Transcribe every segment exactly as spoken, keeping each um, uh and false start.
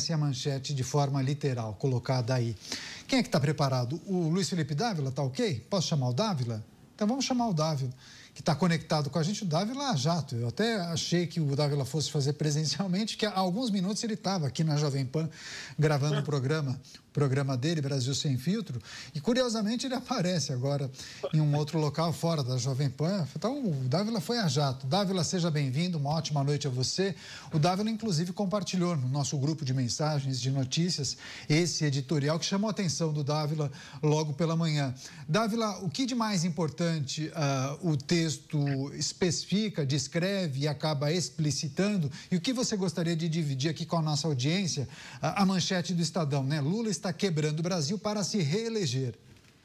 essa é a manchete de forma literal, colocada aí. Quem é que está preparado? O Luiz Felipe Dávila, tá ok? Posso chamar o Dávila? Então vamos chamar o Dávila, que está conectado com a gente. O Dávila a jato. Eu até achei que o Dávila fosse fazer presencialmente, que há alguns minutos ele estava aqui na Jovem Pan gravando o programa, programa dele, Brasil Sem Filtro, e curiosamente ele aparece agora em um outro local fora da Jovem Pan. Então o Dávila foi a jato. Dávila, seja bem-vindo, uma ótima noite a você. O Dávila inclusive compartilhou no nosso grupo de mensagens, de notícias, esse editorial que chamou a atenção do Dávila logo pela manhã. Dávila, o que de mais importante uh, o texto especifica, descreve e acaba explicitando, e o que você gostaria de dividir aqui com a nossa audiência? Uh, a manchete do Estadão, né? Lula está quebrando o Brasil para se reeleger.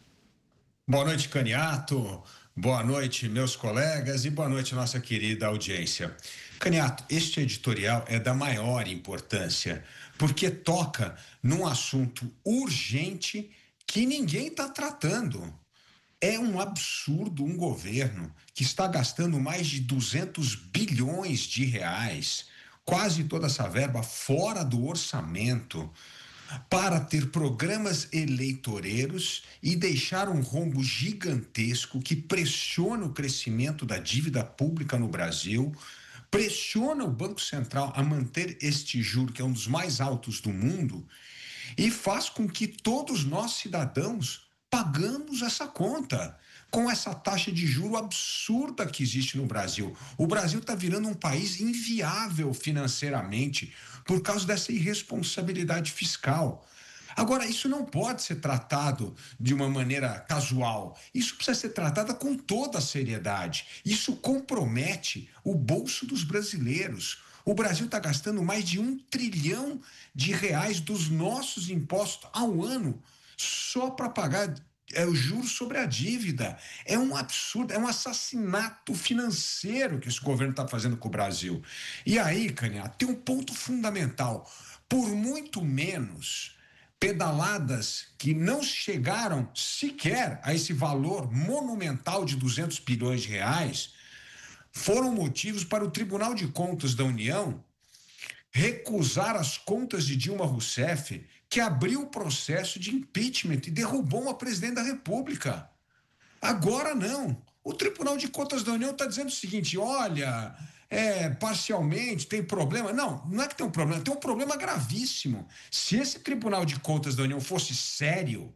Boa noite, Caniato. Boa noite, meus colegas, e boa noite, nossa querida audiência. Caniato, este editorial é da maior importância, porque toca num assunto urgente que ninguém está tratando. É um absurdo um governo que está gastando mais de duzentos bilhões de reais, quase toda essa verba fora do orçamento, para ter programas eleitoreiros e deixar um rombo gigantesco que pressiona o crescimento da dívida pública no Brasil, pressiona o Banco Central a manter este juro, que é um dos mais altos do mundo, e faz com que todos nós, cidadãos, pagamos essa conta com essa taxa de juro absurda que existe no Brasil. O Brasil está virando um país inviável financeiramente por causa dessa irresponsabilidade fiscal. Agora, isso não pode ser tratado de uma maneira casual. Isso precisa ser tratado com toda a seriedade. Isso compromete o bolso dos brasileiros. O Brasil está gastando mais de um trilhão de reais dos nossos impostos ao ano só para pagar é, o juros sobre a dívida. É um absurdo, é um assassinato financeiro que esse governo está fazendo com o Brasil. E aí, Caniato, tem um ponto fundamental. Por muito menos pedaladas que não chegaram sequer a esse valor monumental de duzentos bilhões de reais foram motivos para o Tribunal de Contas da União recusar as contas de Dilma Rousseff, que abriu o processo de impeachment e derrubou uma presidente da República. Agora não. O Tribunal de Contas da União está dizendo o seguinte: olha, é, parcialmente tem problema. Não, não é que tem um problema, tem um problema gravíssimo. Se esse Tribunal de Contas da União fosse sério,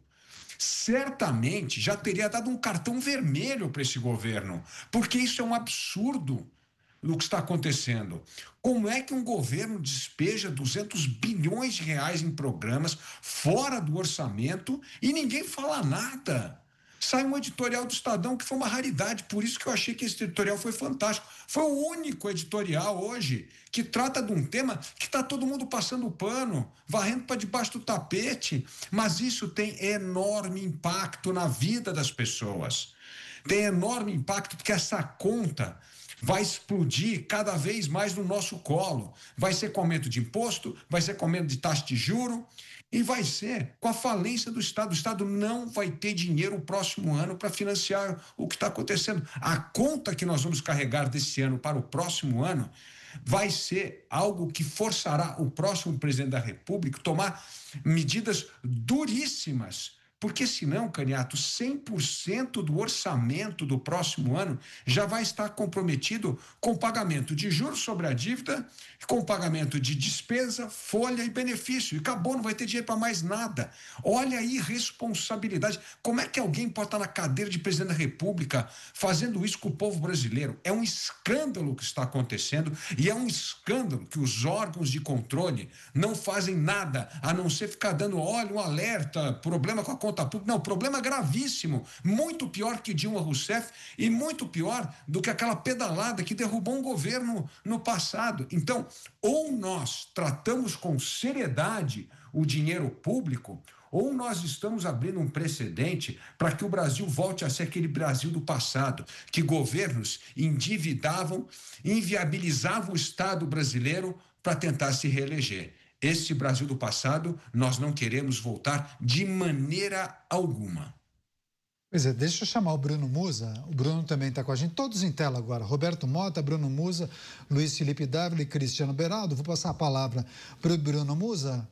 certamente já teria dado um cartão vermelho para esse governo, porque isso é um absurdo do que está acontecendo. Como é que um governo despeja duzentos bilhões de reais em programas fora do orçamento e ninguém fala nada? Sai um editorial do Estadão que foi uma raridade, por isso que eu achei que esse editorial foi fantástico. Foi o único editorial hoje que trata de um tema que está todo mundo passando o pano, varrendo para debaixo do tapete, mas isso tem enorme impacto na vida das pessoas. Tem enorme impacto porque essa conta vai explodir cada vez mais no nosso colo. Vai ser com aumento de imposto, vai ser com aumento de taxa de juro e vai ser com a falência do Estado. O Estado não vai ter dinheiro o próximo ano para financiar o que está acontecendo. A conta que nós vamos carregar desse ano para o próximo ano vai ser algo que forçará o próximo presidente da República a tomar medidas duríssimas. Porque senão, Caniato, cem por cento do orçamento do próximo ano já vai estar comprometido com pagamento de juros sobre a dívida, com pagamento de despesa, folha e benefício. E acabou, não vai ter dinheiro para mais nada. Olha a irresponsabilidade. Como é que alguém pode estar na cadeira de presidente da República fazendo isso com o povo brasileiro? É um escândalo o que está acontecendo e é um escândalo que os órgãos de controle não fazem nada, a não ser ficar dando, olha, um alerta, problema com a conta pública. Não, problema gravíssimo, muito pior que Dilma Rousseff e muito pior do que aquela pedalada que derrubou um governo no passado. Então, ou nós tratamos com seriedade o dinheiro público, ou nós estamos abrindo um precedente para que o Brasil volte a ser aquele Brasil do passado, que governos endividavam, inviabilizavam o Estado brasileiro para tentar se reeleger. Esse Brasil do passado, nós não queremos voltar de maneira alguma. Pois é, deixa eu chamar o Bruno Musa. O Bruno também está com a gente, todos em tela agora. Roberto Mota, Bruno Musa, Luiz Felipe Dávila e Cristiano Beraldo. Vou passar a palavra para o Bruno Musa.